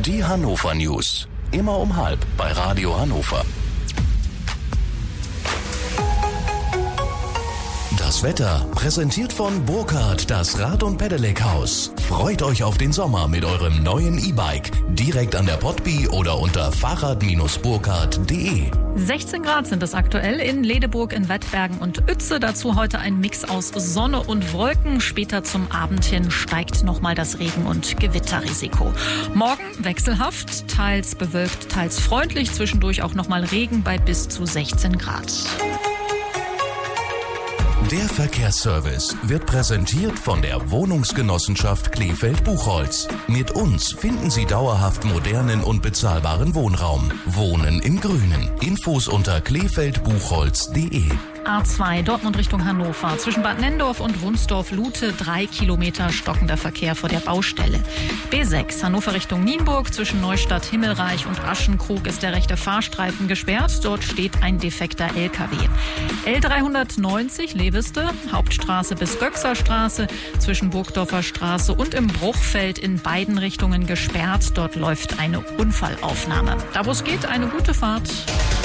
Die Hannover News. Immer um 12:30 bei Radio Hannover. Das Wetter präsentiert von Burkhardt, das Rad- und Pedelec-Haus. Freut euch auf den Sommer mit eurem neuen E-Bike. Direkt an der Potby oder unter fahrrad-burkhardt.de. 16 Grad sind es aktuell in Ledeburg, in Wettbergen und Uetze. Dazu heute ein Mix aus Sonne und Wolken. Später zum Abend hin steigt nochmal das Regen- und Gewitterrisiko. Morgen wechselhaft, teils bewölkt, teils freundlich. Zwischendurch auch nochmal Regen bei bis zu 16 Grad. Der Verkehrsservice wird präsentiert von der Wohnungsgenossenschaft Kleefeld-Buchholz. Mit uns finden Sie dauerhaft modernen und bezahlbaren Wohnraum. Wohnen im Grünen. Infos unter kleefeldbuchholz.de. A2 Dortmund Richtung Hannover. Zwischen Bad Nenndorf und Wunsdorf-Lute 3 Kilometer stockender Verkehr vor der Baustelle. B6 Hannover Richtung Nienburg. Zwischen Neustadt, Himmelreich und Aschenkrug ist der rechte Fahrstreifen gesperrt. Dort steht ein defekter LKW. L390 Leveste, Hauptstraße bis Göxerstraße. Zwischen Burgdorfer Straße und im Bruchfeld in beiden Richtungen gesperrt. Dort läuft eine Unfallaufnahme. Da wo es geht, eine gute Fahrt.